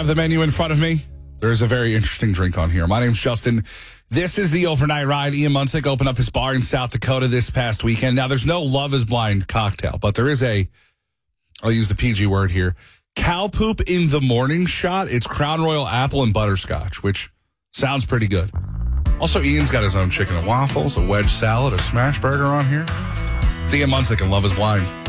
have the menu in front of me. There's a very interesting drink on here. My name's Justin. This is the Overnight Ride. Ian Munsick opened up his bar in South Dakota this past weekend. Now, there's no Love is Blind cocktail, but there is I'll use the PG word here, cow poop in the morning shot. It's Crown Royal apple and butterscotch, which sounds pretty good. Also, Ian's got his own chicken and waffles, a wedge salad, a smash burger on here. It's Ian Munsick and Love is Blind.